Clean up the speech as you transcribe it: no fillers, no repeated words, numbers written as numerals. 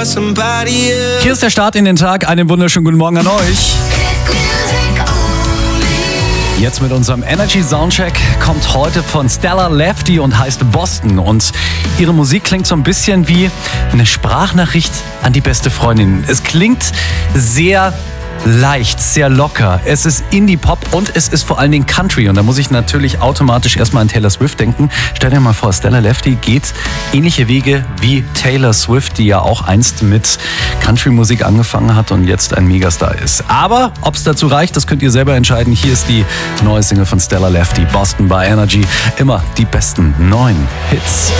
for somebody else. Hier ist der Start in den Tag. Einen wunderschönen guten Morgen an euch. Jetzt mit unserem Energy Soundcheck kommt heute von Stella Lefty und heißt Boston. Und ihre Musik klingt so ein bisschen wie eine Sprachnachricht an die beste Freundin. Es klingt sehr leicht, sehr locker. Es ist Indie-Pop und es ist vor allen Dingen Country. Und da muss ich natürlich automatisch erstmal an Taylor Swift denken. Stell dir mal vor, Stella Lefty geht ähnliche Wege wie Taylor Swift, die ja auch einst mit Country-Musik angefangen hat und jetzt ein Megastar ist. Aber ob es dazu reicht, das könnt ihr selber entscheiden. Hier ist die neue Single von Stella Lefty, Boston by Energy. Immer die besten neuen Hits.